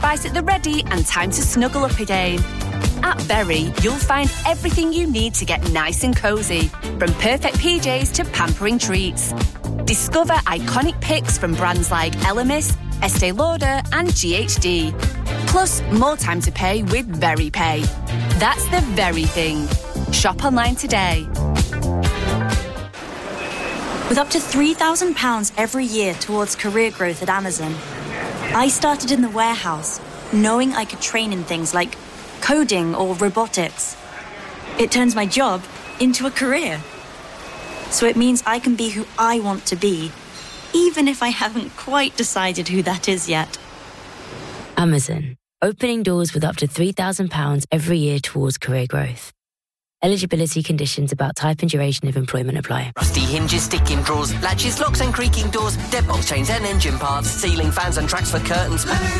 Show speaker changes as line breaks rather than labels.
device at the ready and time to snuggle up again. At Berry, you'll find everything you need to get nice and cosy, from perfect PJs to pampering treats. Discover iconic picks from brands like Elemis, Estee Lauder and GHD. Plus, more time to pay with Very Pay. That's the very thing. Shop online today.
With up to £3,000 every year towards career growth at Amazon, I started in the warehouse, knowing I could train in things like coding or robotics. It turns my job into a career. So it means I can be who I want to be, even if I haven't quite decided who that is yet.
Amazon, opening doors with up to £3,000 every year towards career growth. Eligibility conditions about type and duration of employment apply.
Rusty hinges, sticking drawers, latches, locks and creaking doors, deadbolts, chains and engine parts, ceiling fans and tracks for curtains.